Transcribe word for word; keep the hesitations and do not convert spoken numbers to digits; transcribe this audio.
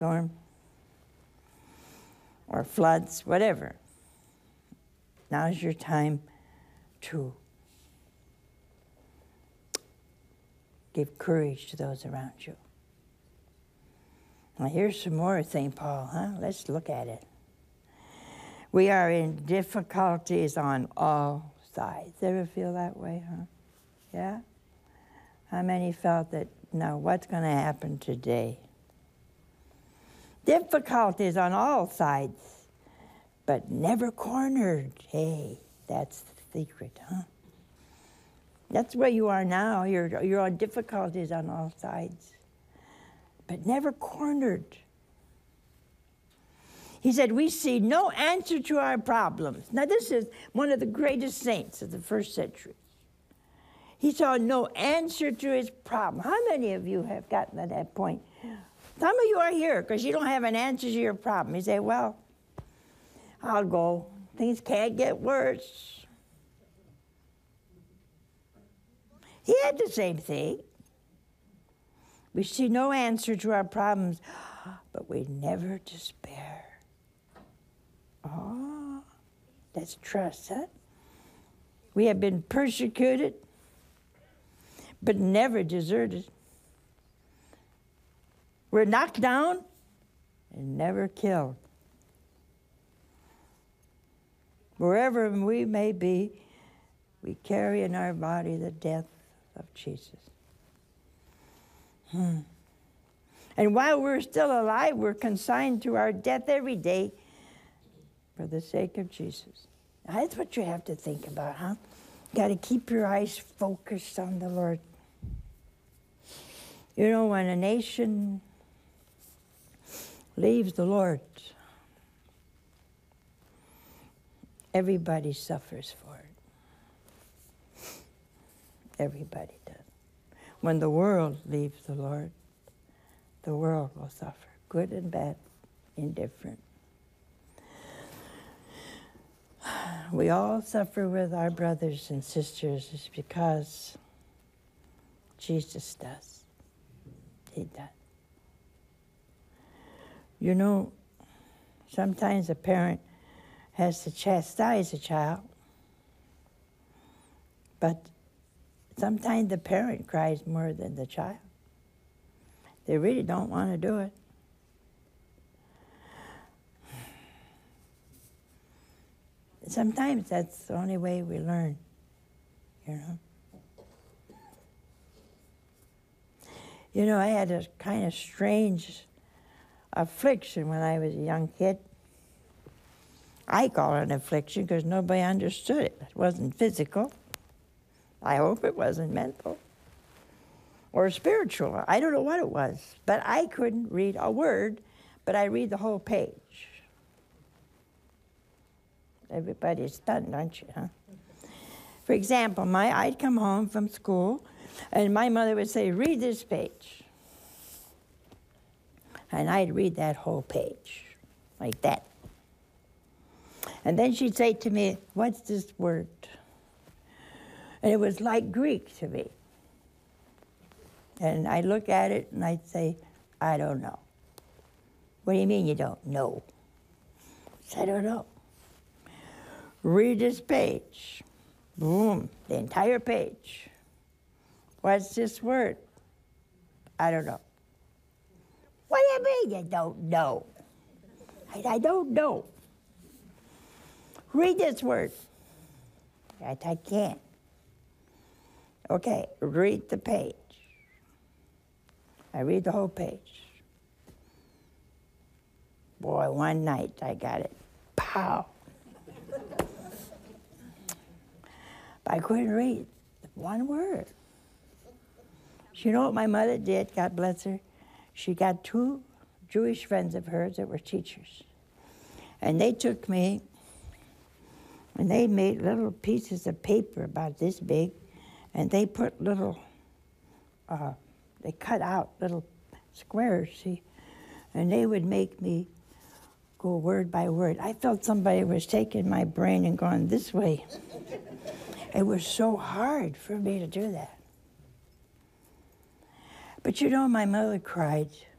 storm or floods, whatever. Now's your time to give courage to those around you. Now here's some more of Saint Paul, huh? Let's look at it. We are in difficulties on all sides. Ever feel that way, huh? Yeah? How many felt that, now what's going to happen today? Difficulties on all sides, but never cornered. Hey, that's the secret, huh? That's where you are now. You're, you're on difficulties on all sides, but never cornered. He said, we see no answer to our problems. Now, this is one of the greatest saints of the first century. He saw no answer to his problem. How many of you have gotten to that point? Some of you are here because you don't have an answer to your problem. You say, well, I'll go. Things can't get worse. He had the same thing. We see no answer to our problems, but we never despair. Oh, that's trust, huh? We have been persecuted, but never deserted. We're knocked down and never killed. Wherever we may be, we carry in our body the death of Jesus. Hmm. And while we're still alive, we're consigned to our death every day for the sake of Jesus. That's what you have to think about, huh? You got to keep your eyes focused on the Lord. You know, when a nation leaves the Lord, everybody suffers for it. Everybody does. When the world leaves the Lord, the world will suffer, good and bad, indifferent. We all suffer with our brothers and sisters is because Jesus does. He does. You know, sometimes a parent has to chastise a child, but sometimes the parent cries more than the child. They really don't want to do it. Sometimes that's the only way we learn, you know. You know, I had a kind of strange affliction when I was a young kid. I call it an affliction because nobody understood it. It wasn't physical. I hope it wasn't mental or spiritual. I don't know what it was, but I couldn't read a word, but I read the whole page. Everybody's stunned, aren't you, huh? For example, my, I'd come home from school, and my mother would say, read this page. And I'd read that whole page, like that. And then she'd say to me, what's this word? And it was like Greek to me. And I'd look at it, and I'd say, I don't know. What do you mean you don't know? I said, I don't know. Read this page. Boom, the entire page. What's this word? I don't know. What do you mean you don't know? I, I don't know. Read this word. I, I can't. Okay, read the page. I read the whole page. Boy, one night I got it. Pow. I couldn't read one word. You know what my mother did, God bless her? She got two Jewish friends of hers that were teachers. And they took me, and they made little pieces of paper about this big, and they put little, uh, they cut out little squares, see? And they would make me go word by word. I felt somebody was taking my brain and going this way. It was so hard for me to do that. But you know, my mother cried